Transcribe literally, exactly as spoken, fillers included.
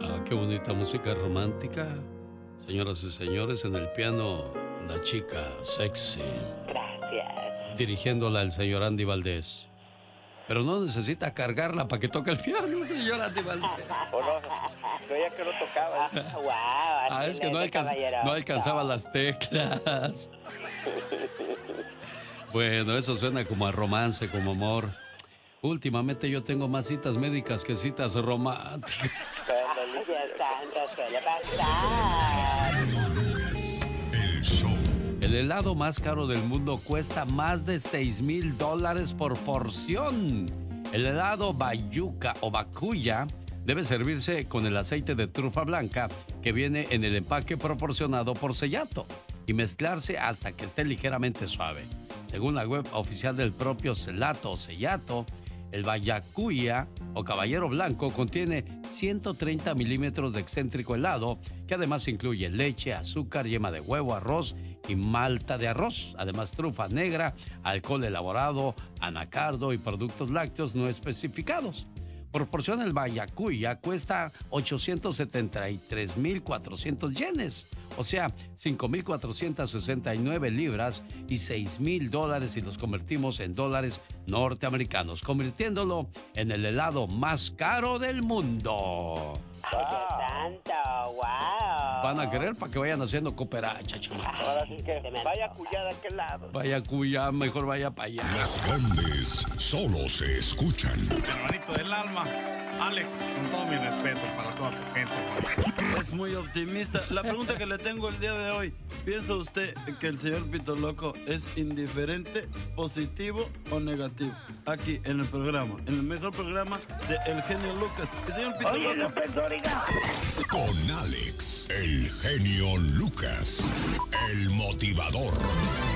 Ah, qué bonita música romántica. Señoras y señores, en el piano, la chica sexy. Gracias. Dirigiéndola el señor Andy Valdés. Pero no necesita cargarla para que toque el piano, señor Andy Valdés. ¿O no? Creía que no tocaba. Wow, Ah, es que no, alcanz no alcanzaba las teclas. Bueno, eso suena como a romance, como amor. Últimamente yo tengo más citas médicas que citas románticas. Dios santo, suele pasar. El show. El helado más caro del mundo cuesta más de seis mil dólares por porción. El helado Bayuca o Bakuya debe servirse con el aceite de trufa blanca que viene en el empaque proporcionado por Sellato y mezclarse hasta que esté ligeramente suave. Según la web oficial del propio Sellato o Sellato, el Bayacuya o Caballero Blanco contiene ciento treinta milímetros de excéntrico helado, que además incluye leche, azúcar, yema de huevo, arroz y malta de arroz. Además, trufa negra, alcohol elaborado, anacardo y productos lácteos no especificados. Por porción, el Bayacuya cuesta ochocientos setenta y tres mil cuatrocientos yenes, o sea, cinco mil cuatrocientos sesenta y nueve libras y seis mil dólares si los convertimos en dólares norteamericanos, convirtiéndolo en el helado más caro del mundo. ¡Ay, Dios santo! ¡Wow! Van a querer para que vayan haciendo cooperacha, chamacos. Ahora sí que vaya cuya de aquel lado. Vaya cuya, mejor vaya para allá. Las grandes solo se escuchan. Hermanito del alma, Alex, con todo mi respeto para toda tu gente. Es muy optimista. La pregunta que le tengo el día de hoy, ¿piensa usted que el señor Pito Loco es indiferente, positivo o negativo? Aquí en el programa, en el mejor programa de El Genio Lucas. El señor Pito Oye, Loco. López Dóriga. Con Alex, el genio Lucas, el motivador.